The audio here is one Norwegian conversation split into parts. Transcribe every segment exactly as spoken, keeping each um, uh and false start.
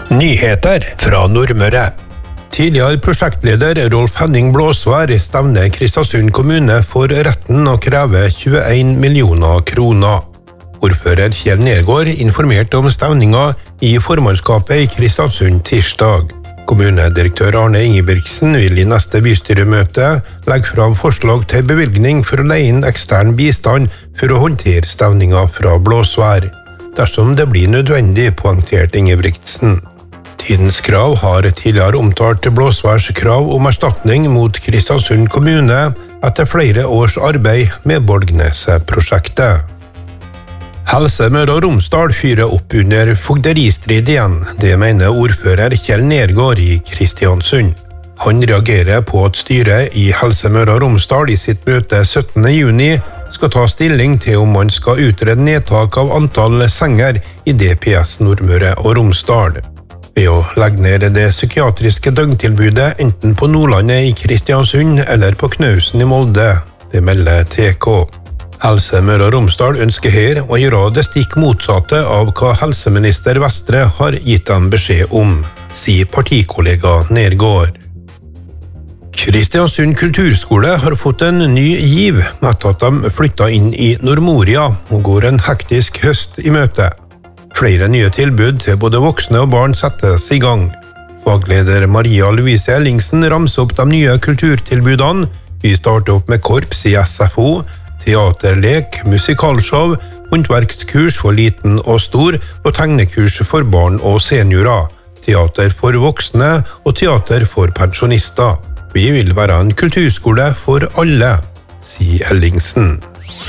Nyheter fra Nordmøre. Tidligere prosjektleder Rolf Henning Blåsvær stevner Kristiansund kommune for retten og krever tjueen millioner kroner. Ordfører Kjell Nergård informerte om stevninga i formannskapet i Kristiansund tirsdag. Kommunedirektør Arne Ingebrigtsen vil i neste bystyremøte legge fram forslag til bevilgning for å leie inn ekstern bistand for å håndtere stevninga fra Blåsvær. Dersom det blir nødvendig, poengterte Ingebrigtsen. Tidens Krav har tidligere omtalt Blåsværs krav om erstatning mot Kristiansund kommune etter flere års arbeid med Borgneset-prosjektet. Helse Møre og Romsdal fyrer opp under fogderistrid igjen, det mener ordfører Kjell Nergård i Kristiansund. Han reagerer på at styret i Helse Møre og Romsdal i sitt møte syttende juni skal ta stilling til om man skal utrede nedtak av antall senger i D P S Nordmøre og Romsdal. Ved å legge ned det psykiatriske døgntilbudet enten på Nordlandet i Kristiansund eller på Knausen i Molde, det melder T K. Helse Møre og Romsdal ønsker her å gjøre det stikk motsatte av hva helseminister Vestre har gitt dem beskjed om, sier partikollega Nergård. Kristiansund kulturskole har fått en ny giv etter at de flyttet inn i Nordmoria og går en hektisk høst i møte. Flere nye tilbud til både voksne og barn settes i gang. Fagleder Maria Louise Ellingsen ramser opp de nye kulturtilbudene. Vi starter opp med korps i S F O, teaterlek, musikalshow, håndverkskurs for liten og stor og tegnekurs for barn og seniorer, teater for voksne og teater for pensjonister. Vi vil være en kulturskole for alle, sier Ellingsen.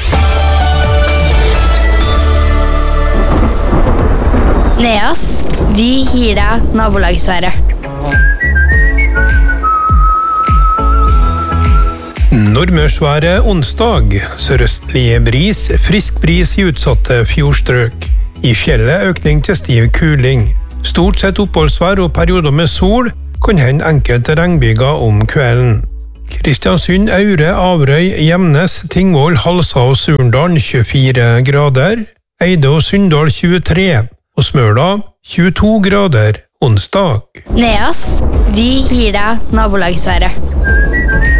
Neas, vi gir deg nabolagsværet. Nordmørsværet onsdag, sørøstlige bris, frisk bris i utsatte fjordstrøk. I fjellet økning til stiv kuling. Stort sett oppholdsvær og perioder med sol, kan hende enkelte regnbyger om kvelden. Kristiansund, Aure, Averøy, Gjemnes, Tingvoll, Halsa og Surndal tjuefire grader. Eide og Sunndal tjuetre. Og Smøla tjueto grader onsdag. Neas, vi gir deg nabolagsværet.